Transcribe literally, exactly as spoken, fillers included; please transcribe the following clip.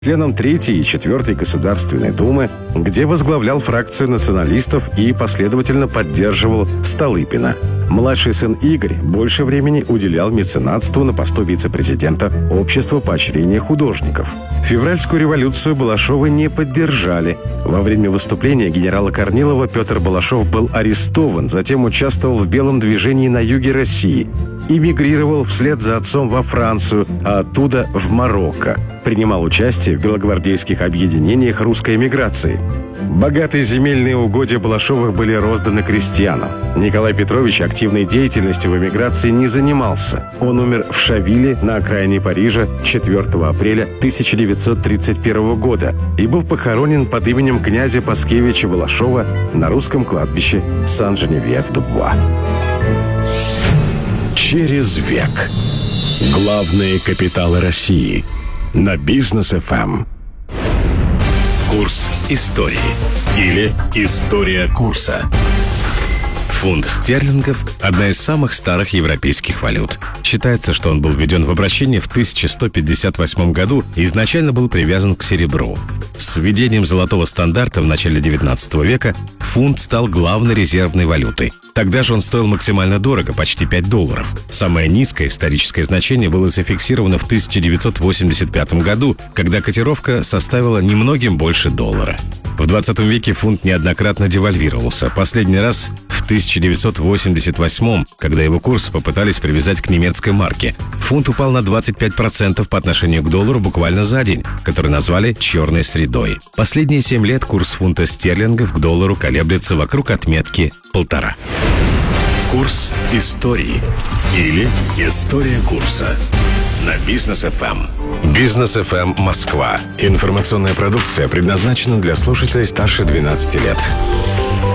членом Третьей и Четвертой Государственной Думы, где возглавлял фракцию националистов и последовательно поддерживал Столыпина. Младший сын Игорь больше времени уделял меценатству на посту вице-президента Общества поощрения художников. Февральскую революцию Балашовы не поддержали. Во время выступления генерала Корнилова Петр Балашов был арестован, затем участвовал в белом движении на юге России. Эмигрировал вслед за отцом во Францию, а оттуда в Марокко. Принимал участие в белогвардейских объединениях русской эмиграции. Богатые земельные угодья Балашовых были розданы крестьянам. Николай Петрович активной деятельностью в эмиграции не занимался. Он умер в Шавиле на окраине Парижа четвёртого апреля тысяча девятьсот тридцать первого года и был похоронен под именем князя Паскевича Балашова на русском кладбище Сан-Женевьев-Дубуа. Через век. Главные капиталы России. На Бизнес эф эм. Курс истории. Или история курса. Фунт стерлингов – одна из самых старых европейских валют. Считается, что он был введен в обращение в тысяча сто пятьдесят восьмом году и изначально был привязан к серебру. С введением золотого стандарта в начале девятнадцатого века фунт стал главной резервной валютой. Тогда же он стоил максимально дорого – почти пять долларов. Самое низкое историческое значение было зафиксировано в тысяча девятьсот восемьдесят пятом году, когда котировка составила немногим больше доллара. В двадцатом веке фунт неоднократно девальвировался. Последний раз в тысяча девятьсот восемьдесят восьмом, когда его курс попытались привязать к немецкой марке. Фунт упал на двадцать пять процентов по отношению к доллару буквально за день, который назвали «черной средой». Последние семь лет курс фунта стерлингов к доллару колеблется вокруг отметки полтора. Курс истории. Или история курса. На Бизнес эф эм. Бизнес эф эм Москва. Информационная продукция предназначена для слушателей старше двенадцати лет.